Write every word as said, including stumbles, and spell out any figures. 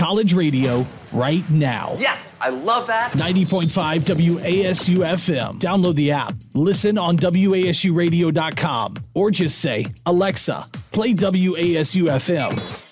college radio right now. Yes, I love that. ninety point five W A S U F M. Download the app. Listen on W A S U radio dot com or just say, Alexa, play W A S U F M.